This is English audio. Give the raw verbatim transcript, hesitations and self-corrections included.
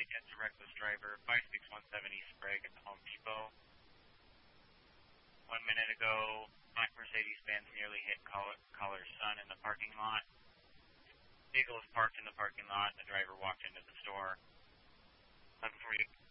Charlie Jet to reckless driver, five six one seven East Sprague at the Home Depot. One minute ago, black Mercedes-Benz nearly hit caller, caller's son in the parking lot. Vehicle was parked in the parking lot, and the driver walked into the store. eleven forty